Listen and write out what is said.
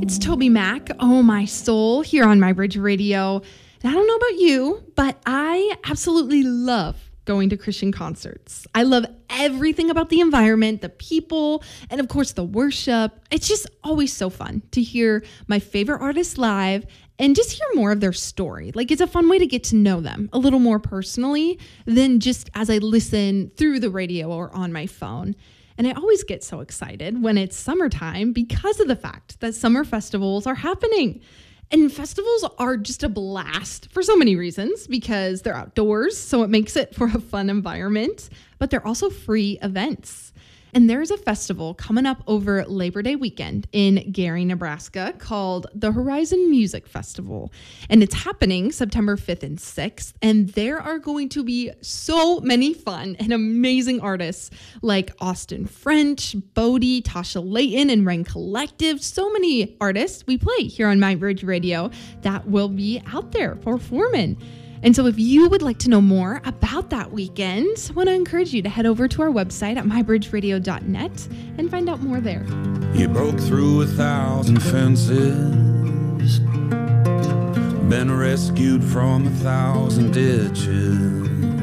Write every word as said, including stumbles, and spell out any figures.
It's Toby Mac, Oh My Soul, here on MyBridge Radio. And I don't know about you, but I absolutely love going to Christian concerts. I love everything about the environment, the people, and of course the worship. It's just always so fun to hear my favorite artists live and just hear more of their story. Like, it's a fun way to get to know them a little more personally than just as I listen through the radio or on my phone. And I always get so excited when it's summertime because of the fact that summer festivals are happening. And festivals are just a blast for so many reasons, because they're outdoors, so it makes it for a fun environment, but they're also free events. And there's a festival coming up over Labor Day weekend in Gary, Nebraska called the Horizon Music Festival. And it's happening September fifth and sixth. And there are going to be so many fun and amazing artists like Austin French, Bodie, Tasha Layton, and Rain Collective. So many artists we play here on MyBridge Radio that will be out there performing. And so if you would like to know more about that weekend, I want to encourage you to head over to our website at my bridge radio dot net and find out more there. You broke through a thousand fences, been rescued from a thousand ditches.